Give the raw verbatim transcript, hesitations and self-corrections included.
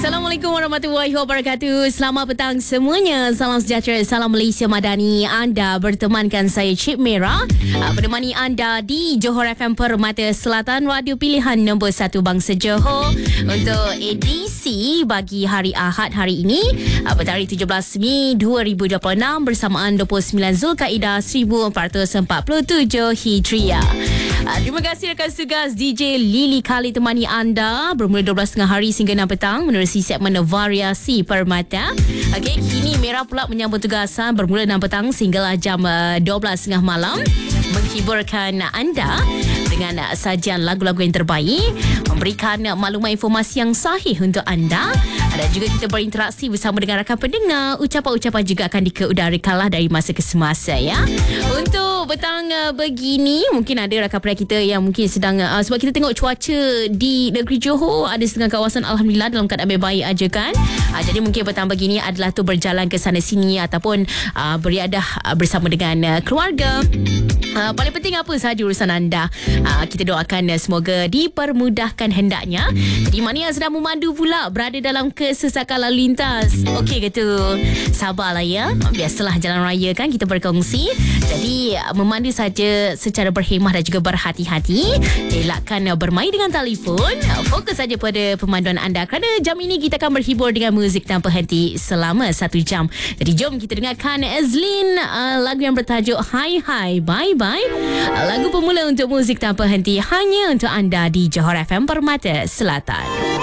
Assalamualaikum warahmatullahi wabarakatuh. Selamat petang semuanya. Salam sejahtera, salam Malaysia Madani. Anda bertemankan saya Cip Merah, menemani anda di Johor F M Permata Selatan, radio pilihan nombor satu bangsa Johor, untuk edisi bagi hari Ahad hari ini, bertarikh tujuh belas Mei dua ribu dua puluh enam, bersamaan dua puluh sembilan Zulkaidah seribu empat ratus empat puluh tujuh Hijriah. Terima kasih rakan tugas D J Lily Kali temani anda bermula dua belas tiga puluh hari sehingga enam petang menerusi segmen variasi permata. Okey, kini Merah pula menyambut tugasan bermula enam petang sehinggalah jam dua belas tiga puluh malam, menghiburkan anda dengan sajian lagu-lagu yang terbaik, memberikan maklumat informasi yang sahih untuk anda, dan juga kita berinteraksi bersama dengan rakan pendengar. Ucapan-ucapan juga akan dikeudarakanlah dari masa ke semasa ya. Untuk petang uh, begini, mungkin ada rakan pendengar kita yang mungkin sedang uh, sebab kita tengok cuaca di negeri Johor, ada setengah kawasan alhamdulillah dalam keadaan baik-baik aja kan. Uh, jadi mungkin petang begini adalah tu berjalan ke sana sini ataupun uh, beriadah uh, bersama dengan uh, keluarga. Uh, paling penting apa sahaja urusan anda, uh, kita doakan uh, semoga dipermudahkan hendaknya. Jadi mana yang sedang memandu pula berada dalam kesesakan lalu lintas, okey ke tu? Sabarlah ya. Biasalah jalan raya kan, kita berkongsi. Jadi uh, memandu saja secara berhemah dan juga berhati-hati. Elakkan uh, bermain dengan telefon. Uh, fokus saja pada pemanduan anda, kerana jam ini kita akan berhibur dengan muzik tanpa henti selama satu jam. Jadi jom kita dengarkan Azlin, uh, lagu yang bertajuk Hai Hai Bye Bye, uh, lagu pemula untuk muzik tanpa henti hanya untuk anda di Johor F M Permata Selatan.